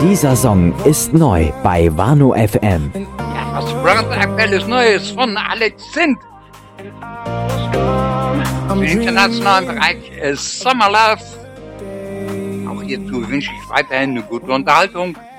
Dieser Song ist neu bei Wano FM. Ja, was brandaktuelles Neues von Alex Zint. Im internationalen Bereich Summer Love. Auch hierzu wünsche ich weiterhin eine gute Unterhaltung.